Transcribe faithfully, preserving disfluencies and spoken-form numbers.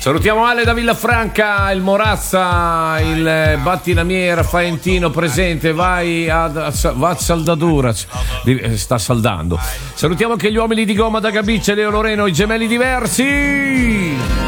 Salutiamo Ale da Villafranca, il Morazza, il Battinamiera Faentino presente, vai a, a, va a Saldadura, sta saldando. Salutiamo anche gli uomini di gomma da Gabicce, Leo Loreno, i gemelli diversi.